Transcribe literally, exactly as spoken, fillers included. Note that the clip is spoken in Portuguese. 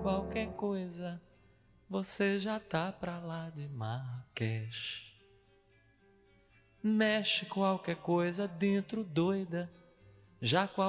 qualquer coisa, você já tá pra lá de Marrakech. Mexe qualquer coisa dentro doida, já qual